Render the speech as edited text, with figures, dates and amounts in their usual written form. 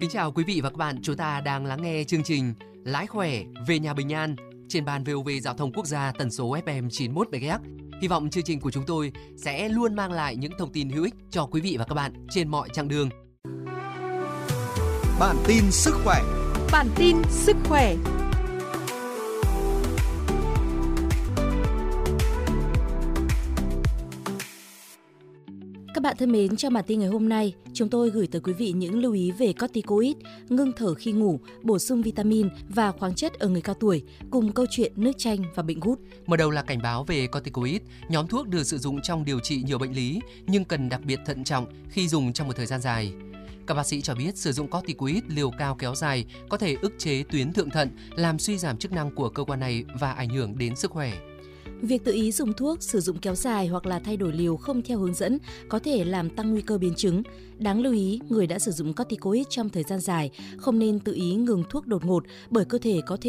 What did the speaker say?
Kính chào quý vị và các bạn, chúng ta đang lắng nghe chương trình Lái khỏe về nhà bình an trên ban VOV Giao thông Quốc gia tần số FM 91 MHz. Hy vọng chương trình của chúng tôi sẽ luôn mang lại những thông tin hữu ích cho quý vị và các bạn trên mọi chặng đường. Bản tin sức khỏe. Bản tin sức khỏe. Các bạn thân mến, trong bản tin ngày hôm nay, chúng tôi gửi tới quý vị những lưu ý về corticoid, ngưng thở khi ngủ, bổ sung vitamin và khoáng chất ở người cao tuổi, cùng câu chuyện nước chanh và bệnh gút. Mở đầu là cảnh báo về corticoid, nhóm thuốc được sử dụng trong điều trị nhiều bệnh lý nhưng cần đặc biệt thận trọng khi dùng trong một thời gian dài. Các bác sĩ cho biết sử dụng corticoid liều cao kéo dài có thể ức chế tuyến thượng thận, làm suy giảm chức năng của cơ quan này và ảnh hưởng đến sức khỏe. Việc tự ý dùng thuốc, sử dụng kéo dài hoặc là thay đổi liều không theo hướng dẫn có thể làm tăng nguy cơ biến chứng. Đáng lưu ý, người đã sử dụng corticoid trong thời gian dài không nên tự ý ngừng thuốc đột ngột bởi cơ thể có thể